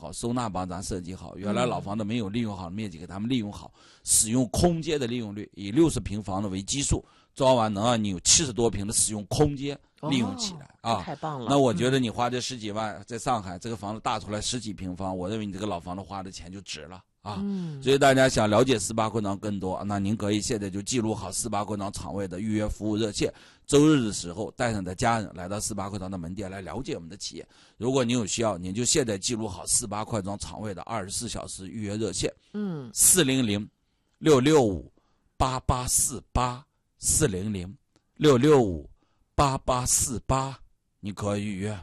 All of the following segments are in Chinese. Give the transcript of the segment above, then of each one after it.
好，收纳帮咱设计好，原来老房子没有利用好的面积给他们利用好，使用空间的利用率以60平方的为基数，装完能让你有70多平的使用空间利用起来啊！ 太棒了！ 那我觉得你花这10几万在上海这个房子大出来10几平方，我认为你这个老房子花的钱就值了。所以大家想了解18昆庄更多，那您可以现在就记录好18昆庄厂位的预约服务热线，周日的时候带上你的家人来到18昆庄的门店来了解我们的企业。如果您有需要，您就现在记录好18昆庄厂位的24小时预约热线，400-665-8848，400-665-8848，你可以预约。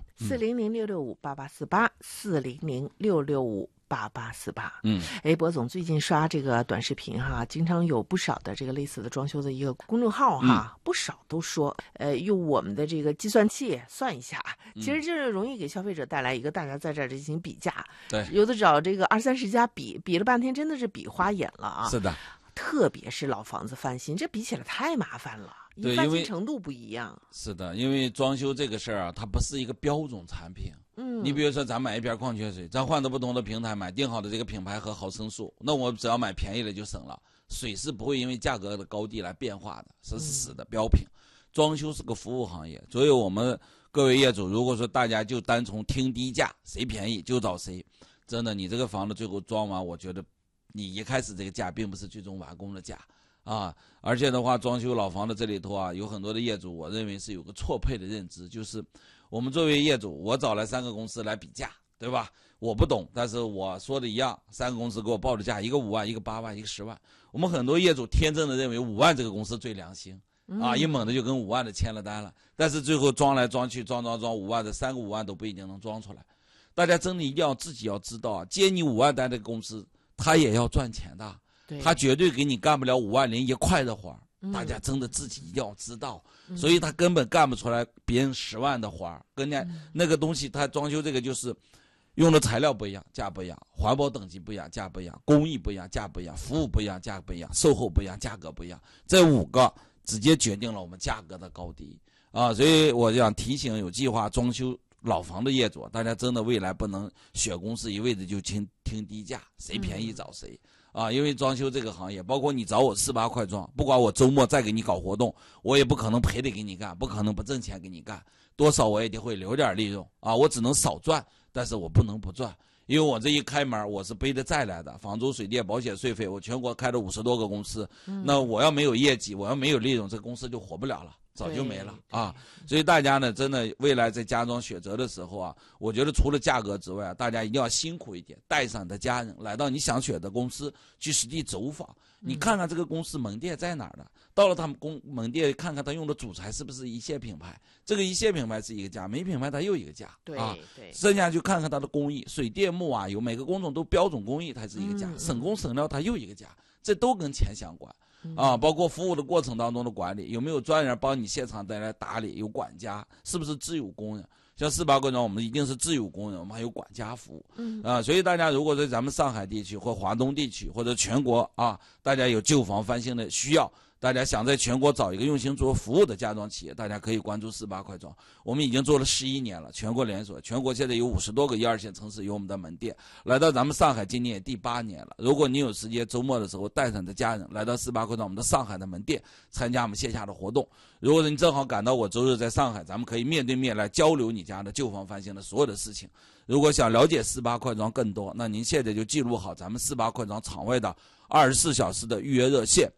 400-665-8848，400-665-8848。博总最近刷这个短视频哈，经常有不少的这个类似的装修的一个公众号哈，不少都说用我们的这个计算器算一下，其实这容易给消费者带来一个大家在这儿进行比价， 对， 有的找这个20-30家比了半天，真的是比花眼了啊。 是的， 特别是老房子翻新，这比起来太麻烦了。 对， 翻新程度不一样。 是的，因为装修这个事儿啊，它不是一个标准产品。你比如说咱买一瓶矿泉水，咱换到不同的平台买定好的这个品牌和毫升数，那我只要买便宜了就省了。水是不会因为价格的高低来变化的，这是死的标品。装修是个服务行业，所以我们各位业主，如果说大家就单从听低价，谁便宜就找谁，真的你这个房子最后装完，我觉得你一开始这个价并不是最终完工的价。而且的话，装修老房子这里头啊，有很多的业主，我认为是有个错配的认知，就是我们作为业主，我找来3个公司来比价，对吧？我不懂，但是我说的一样，3个公司给我报的价，一个5万，一个8万，一个10万。我们很多业主天真的认为5万这个公司最良心一猛的就跟5万的签了单了，但是最后装来装去，装5万的3个5万都不一定能装出来。大家真的一定要自己要知道啊，接你5万单的公司，他也要赚钱的。他绝对给你干不了5万零1块的活，大家真的自己一定要知道，所以他根本干不出来别人10万的活，跟那个东西，他装修这个就是用的材料不一样，价不一样，环保等级不一样，价不一样，工艺不一样，价不一样，服务不一样，价不一样，售后不一样，价格不一样，这5个直接决定了我们价格的高低所以我想提醒有计划装修老房的业主，大家真的未来不能选公司一味的就听低价，谁便宜找谁。因为装修这个行业，包括你找我18块装，不管我周末再给你搞活动，我也不可能赔得给你干，不可能不挣钱给你干，多少我也得会留点利润我只能少赚，但是我不能不赚，因为我这一开门我是背着债来的，房租水电保险税费，我全国开了50多个公司，那我要没有业绩，我要没有利润，这公司就活不了了，早就没了所以大家呢，真的未来在家装选择的时候我觉得除了价格之外大家一定要辛苦一点，带上你的家人来到你想选的公司去实地走访，你看看这个公司门店在哪儿的，到了他们门店看看他用的主材是不是一线品牌，这个一线品牌是一个价，没品牌它又一个价剩下去看看它的工艺，水电木瓦油每个工种都标准工艺，它是一个价，省工省料它又一个价，这都跟钱相关包括服务的过程当中的管理，有没有专人帮你现场带来打理，有管家，是不是自有工人，像18昆庄我们一定是自有工人，我们还有管家服务所以大家如果在咱们上海地区或华东地区或者全国大家有旧房翻新的需要，大家想在全国找一个用心做服务的家装企业，大家可以关注18昆庄，我们已经做了11年了，全国连锁，全国现在有50多个1、2线城市有我们的门店，来到咱们上海今年也第8年了。如果你有时间周末的时候带上你的家人来到18昆庄我们的上海的门店参加我们线下的活动，如果你正好赶到我周日在上海，咱们可以面对面来交流你家的旧房翻新的所有的事情。如果想了解18昆庄更多，那您现在就记录好咱们18昆庄场外的24小时的预约热线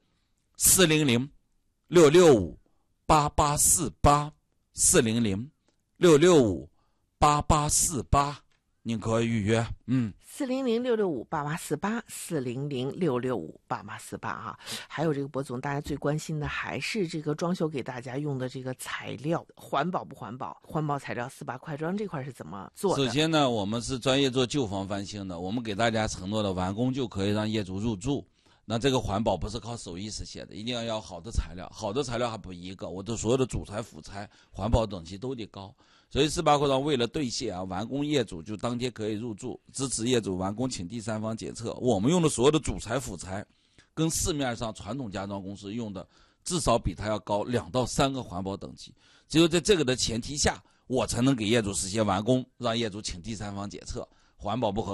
，400-665-8848，400-665-8848，您可以预约 400-665-8848，400-665-8848还有这个博总，大家最关心的还是这个装修给大家用的这个材料环保不环保，环保材料18昆庄这块是怎么做的？ 首先呢，我们是专业做旧房翻新的，我们给大家承诺的完工就可以让业主入住，那这个环保不是靠手艺实现的，一定要好的材料，好的材料还不一个，我的所有的主材辅材环保等级都得高。所以18昆庄为了兑现完工业主就当天可以入住，支持业主完工请第三方检测，我们用的所有的主材辅材跟市面上传统家装公司用的至少比它要高2到3个环保等级，只有在这个的前提下，我才能给业主实现完工，让业主请第三方检测，环保不合